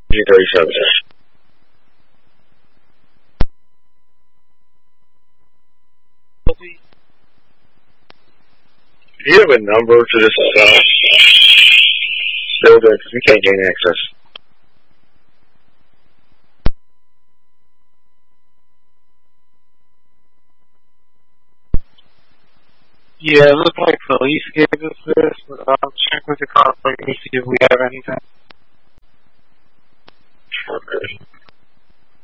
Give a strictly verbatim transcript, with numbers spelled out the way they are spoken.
G thirty-seven. Do you have a number to this uh, building? Because we can't gain access. Yeah, it looks like police gave us this. I'll check with the car police to see if we have anything. Okay.